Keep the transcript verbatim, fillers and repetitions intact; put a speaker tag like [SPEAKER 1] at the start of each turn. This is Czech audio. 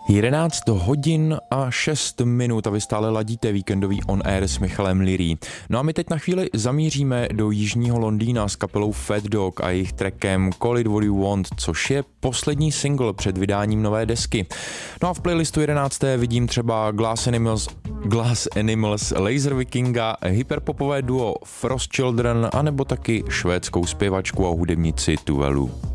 [SPEAKER 1] jedenáct hodin a šest minut a vy stále ladíte víkendový On Air s Michalem Lirý. No a my teď na chvíli zamíříme do jižního Londýna s kapelou Fat Dog a jejich trackem Call It What You Want, což je poslední single před vydáním nové desky. No a v playlistu jedenácté vidím třeba Glass Animals, Glass Animals, Laser Vikinga, hyperpopové duo Frost Children anebo taky švédskou zpěvačku a hudebnici Tuvelu.